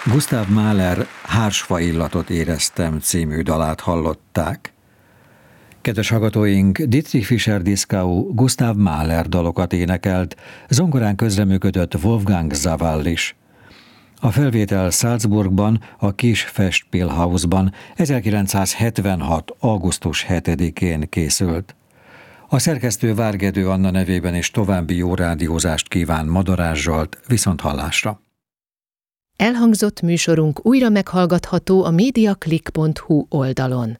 Gustav Mahler Hársfa illatot éreztem című dalát hallották. Kedves hallgatóink, Dietrich Fischer-Dieskau Gustav Mahler dalokat énekelt, zongorán közreműködött Wolfgang Sawall is. A felvétel Salzburgban, a kis Festspielhausban 1976. augusztus 7-én készült. A szerkesztő Várgedő Anna nevében is további jó rádiózást kíván Madarás Zsolt, viszonthallásra. Elhangzott műsorunk újra meghallgatható a mediaclick.hu oldalon.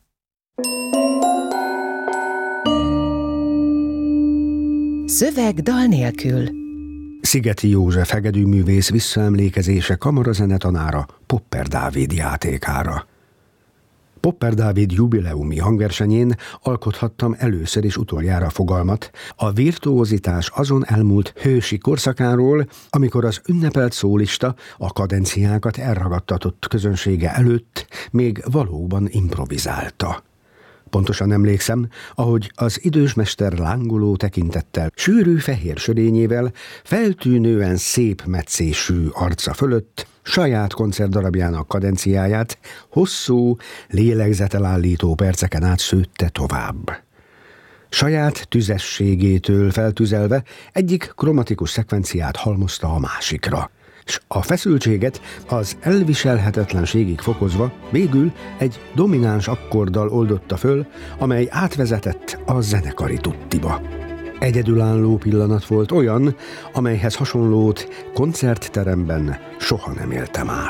Szöveg dal nélkül. Szigeti József hegedűművész visszaemlékezése kamarazenetanára Popper Dávid játékára. Popper Dávid jubileumi hangversenyén alkothattam először és utoljára fogalmat a virtuózitás azon elmúlt hősi korszakáról, amikor az ünnepelt szólista a kadenciákat elragadtatott közönsége előtt még valóban improvizálta. Pontosan emlékszem, ahogy az idős mester lángoló tekintettel, sűrű fehér sörényével, feltűnően szép metszésű arca fölött saját koncertdarabjának kadenciáját hosszú, lélegzetelállító perceken át szőtte tovább. Saját tüzességétől feltüzelve egyik kromatikus szekvenciát halmozta a másikra, s a feszültséget az elviselhetetlenségig fokozva végül egy domináns akkorddal oldotta föl, amely átvezetett a zenekari tuttiba. Egyedülálló pillanat volt, olyan, amelyhez hasonlót koncertteremben soha nem éltem át.